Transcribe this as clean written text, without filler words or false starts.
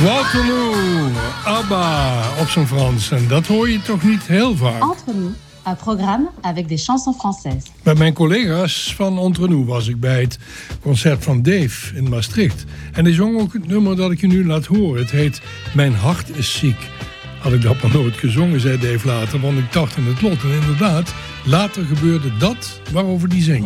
Waterloo, ABBA op zijn Frans. En dat hoor je toch niet heel vaak. Entre nous, un programme avec des chansons françaises. Met mijn collega's van Entre nous was ik bij het concert van Dave in Maastricht. En die zong ook het nummer dat ik je nu laat horen. Het heet Mijn hart is ziek. Had ik dat maar nooit gezongen, zei Dave later, want ik dacht aan het lot. En inderdaad, later gebeurde dat waarover die zingt.